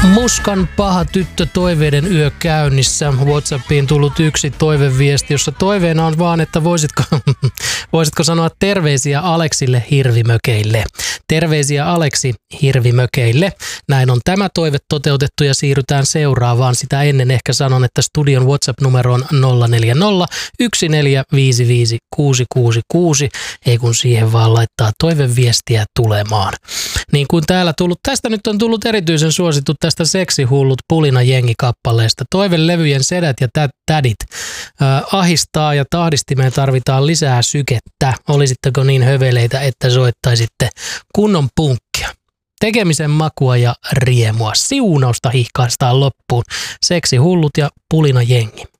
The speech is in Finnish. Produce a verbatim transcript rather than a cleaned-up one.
Muskan paha tyttö toiveiden yö käynnissä. WhatsAppiin tullut yksi toiveviesti, jossa toiveena on vaan, että voisitko, voisitko sanoa terveisiä Aleksille hirvimökeille. Terveisiä Aleksi hirvimökeille. Näin on tämä toive toteutettu ja siirrytään seuraavaan. Sitä ennen ehkä sanon, että studion WhatsApp-numero on nolla neljä nolla yksi neljä viisi viisi kuusi kuusi kuusi. Ei kun siihen vaan laittaa toiveviestiä tulemaan. Niin kuin täällä tullut, tästä nyt on tullut erityisen suosittu tästä Seksihullut Pulina jengi-kappaleesta. Toivelevyjen sedät ja tä- tädit äh, ahistaa ja tahdistimeen tarvitaan lisää sykettä. Olisitteko niin höveleitä, että soittaisitte kunnon punkkia? Tekemisen makua ja riemua. Siunausta hihkaistaan loppuun. Seksihullut ja Pulina jengi.